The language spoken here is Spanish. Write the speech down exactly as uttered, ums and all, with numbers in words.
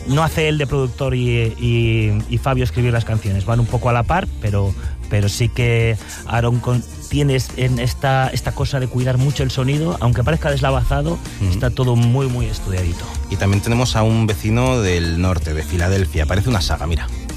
no hace él de productor y, y, y Fabio escribir las canciones, van un poco a la par, pero, pero sí que Aaron con, tienes en esta, esta cosa de cuidar mucho el sonido, aunque parezca deslavazado, mm. está todo muy muy estudiadito. Y también tenemos a un vecino del norte, de Filadelfia, parece una saga, mira.